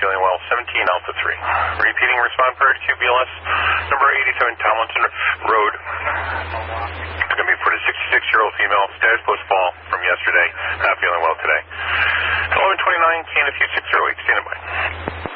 feeling well, 17 Alpha 3. Repeating respond prior to QBLS, number 87 Tomlinson Road. It's going to be for the 66-year-old female, status post-fall from yesterday, not feeling well today. 1129, KNFU 608, standing by.